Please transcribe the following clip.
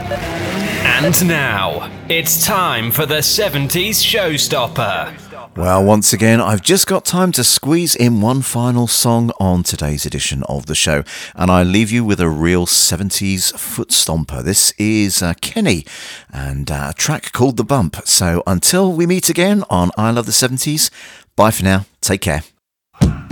And now, it's time for the 70s Showstopper. Well, once again, I've just got time to squeeze in one final song on today's edition of the show, and I leave you with a real 70s foot stomper. This is Kenny, and a track called The Bump. So until we meet again on I Love the 70s, bye for now, take care.